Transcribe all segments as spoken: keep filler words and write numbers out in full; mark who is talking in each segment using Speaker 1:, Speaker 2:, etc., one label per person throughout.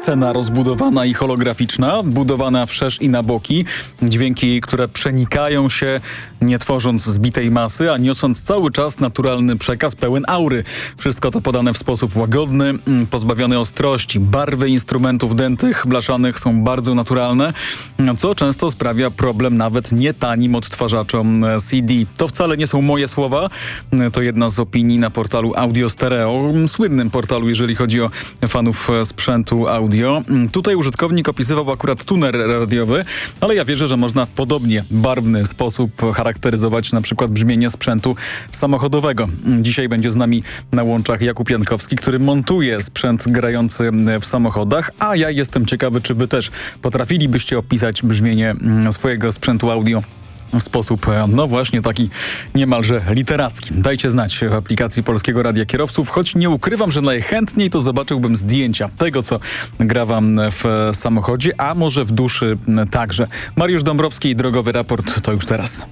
Speaker 1: scena rozbudowana i holograficzna, budowana wszerz i na boki. Dźwięki, które przenikają się, nie tworząc zbitej masy, a niosąc cały czas naturalny przekaz pełen aury. Wszystko to podane w sposób łagodny, pozbawiony ostrości. Barwy instrumentów dętych, blaszanych są bardzo naturalne, co często sprawia problem nawet nietanim odtwarzaczom C D. To wcale nie są moje słowa, to jedna z opinii na portalu Audio Stereo, słynnym portalu, jeżeli chodzi o fanów sprzętu audio. Tutaj użytkownik opisywał akurat tuner radiowy, ale ja wierzę, że można w podobnie barwny sposób charakteryzować na przykład brzmienie sprzętu samochodowego. Dzisiaj będzie z nami na łączach Jakub Jankowski, który montuje sprzęt grający w samochodach, a ja jestem ciekawy, czy wy też potrafilibyście opisać brzmienie swojego sprzętu audio w sposób, no właśnie, taki niemalże literacki. Dajcie znać w aplikacji Polskiego Radia Kierowców, choć nie ukrywam, że najchętniej to zobaczyłbym zdjęcia tego, co gra wam w samochodzie, a może w duszy także. Mariusz Dąbrowski i Drogowy Raport to już teraz.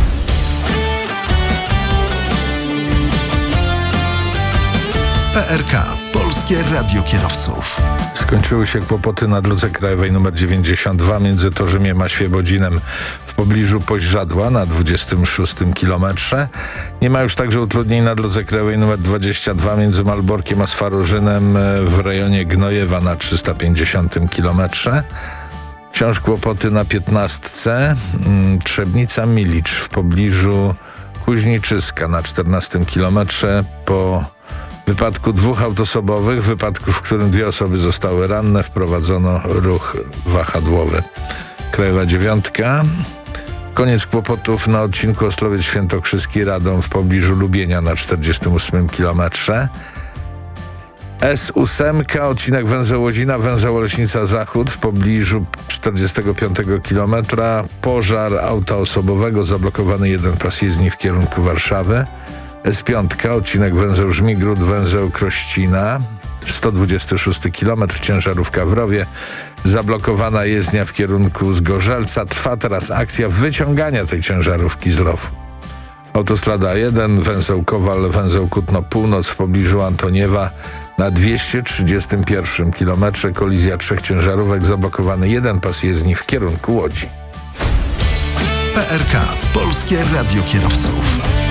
Speaker 2: P R K. Polskie Radio Kierowców.
Speaker 3: Skończyły się kłopoty na drodze krajowej nr dziewięćdziesiąt dwa między Torzymiem a Świebodzinem w pobliżu Poźrzadła na dwudziestym szóstym kilometrze. Nie ma już także utrudnień na drodze krajowej nr dwadzieścia dwa między Malborkiem a Swarorzynem w rejonie Gnojewa na trzysta pięćdziesiątym kilometrze. Wciąż kłopoty na piętnastce Trzebnica-Milicz w pobliżu Kuźniczyska na czternastym kilometrze po wypadku dwóch autosobowych, wypadku, w którym dwie osoby zostały ranne, wprowadzono ruch wahadłowy. Krajowa dziewiątka. Koniec kłopotów na odcinku Ostrowiec Świętokrzyski Radom w pobliżu Lubienia na czterdziestym ósmym kilometrze. S osiem, odcinek węzeł Łozina, węzeł Oleśnica Zachód w pobliżu czterdziestego piątego kilometra. Pożar auta osobowego, zablokowany jeden pas jezdni w kierunku Warszawy. S pięć, odcinek węzeł Żmigród, węzeł Krościna, sto dwudziesty szósty kilometr, ciężarówka w rowie, zablokowana jezdnia w kierunku Zgorzelca. Trwa teraz akcja wyciągania tej ciężarówki z rowu. Autostrada jeden, węzeł Kowal, węzeł Kutno Północ w pobliżu Antoniewa na dwieście trzydziestym pierwszym kilometrze, kolizja trzech ciężarówek, zablokowany jeden pas jezdni w kierunku Łodzi.
Speaker 2: P R K. Polskie Radio Kierowców.